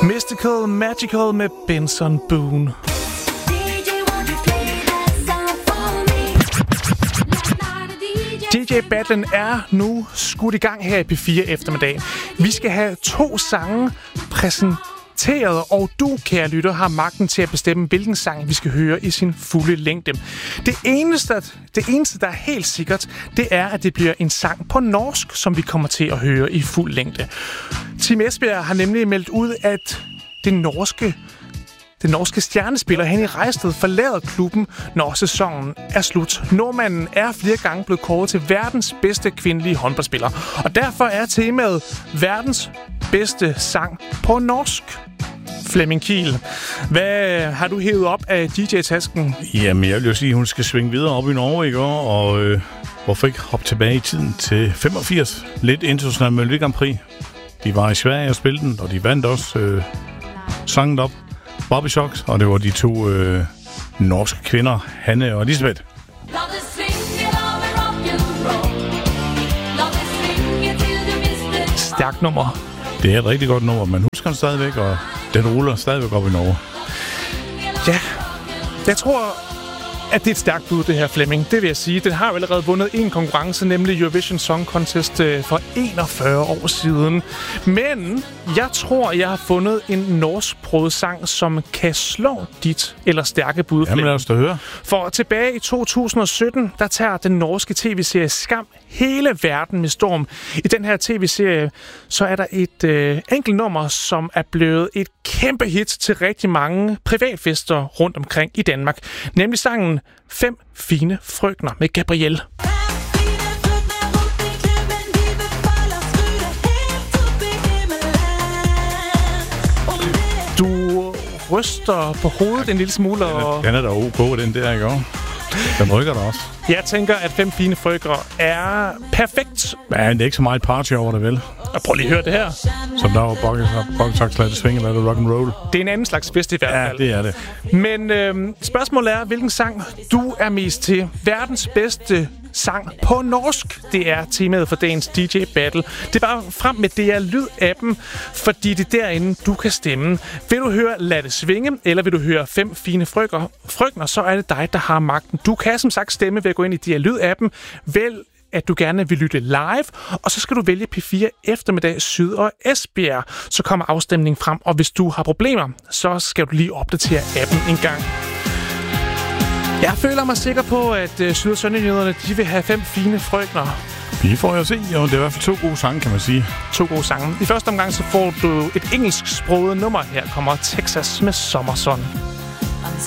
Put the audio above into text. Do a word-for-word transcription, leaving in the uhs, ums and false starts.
Mystical Magical med Benson Boone. D J-battlen er nu skudt i gang her i P fire eftermiddag. Vi skal have to sange præsenteret, og du, kære lytter, har magten til at bestemme, hvilken sang vi skal høre i sin fulde længde. Det eneste, det eneste, der er helt sikkert, det er, at det bliver en sang på norsk, som vi kommer til at høre i fuld længde. Team Esbjerg har nemlig meldt ud, at det norske Den norske stjernespiller Henny Reisted forlader klubben, når sæsonen er slut. Nordmanden er flere gange blevet kåret til verdens bedste kvindelige håndboldspiller. Og derfor er temaet verdens bedste sang på norsk. Flemming Kiel, hvad har du hævet op af D J-tasken? Jamen, jeg vil jo sige, at hun skal svinge videre op i Norge, ikke? Og øh, hvorfor ikke hoppe tilbage i tiden til femogfirs? Lidt international Melodi Grand Prix. De var i Sverige og spillede den, og de vandt også øh, sangen op. Bobby Shocks, og det var de to øh, norske kvinder, Hanne og Elisabeth. Stærkt nummer. Det er et rigtig godt nummer, man husker den stadigvæk, og den ruller stadigvæk op i Norge. Ja, jeg tror, at det er et stærkt bud, det her, Flemming. Det vil jeg sige. Den har jo allerede vundet en konkurrence, nemlig Eurovision Song Contest for enogfyrre år siden. Men jeg tror, jeg har fundet en norsksproget sang, som kan slå dit eller stærke bud, Flemming. Jamen lad os da høre. For tilbage i to tusind og sytten, der tager den norske tv-serie Skam hele verden med storm. I den her tv-serie, så er der et øh, enkelt nummer, som er blevet et kæmpe hit til rigtig mange privatfester rundt omkring i Danmark. Nemlig sangen Fem fine frøkner med Gabrielle. Du ryster på hovedet en lille smule. Og Den er da ok, den der, ikke? Den rykker der også. Jeg tænker, at Fem fine frøkner er perfekt. Men det er ikke så meget party over det, vel? Og prøv lige at høre det her. Som der var bokkesaks, lad det svinge, lad det rock and roll. Det er en anden slags fest i hvert fald. Ja, det er det. Men øh, spørgsmålet er, hvilken sang du er mest til. Verdens bedste sang på norsk. Det er temaet for dagens D J-battle. Det er bare frem med D R Lyd-appen, fordi det er derinde, du kan stemme. Vil du høre Lad det svinge, eller vil du høre Fem fine frøkner, frøkner, så er det dig, der har magten. Du kan som sagt stemme ved at gå ind i D R Lyd-appen. Vælg at du gerne vil lytte live, og så skal du vælge P fire eftermiddag Syd og Esbjerg. Så kommer afstemningen frem, og hvis du har problemer, så skal du lige opdatere appen en gang. Jeg føler mig sikker på, at uh, Syd- og Sønderjyderne, de vil have Fem fine frøkner. Vi får jo se, og det er i hvert fald to gode sange, kan man sige. To gode sange. I første omgang så får du et engelsksproget nummer. Her kommer Texas med Summer Sun.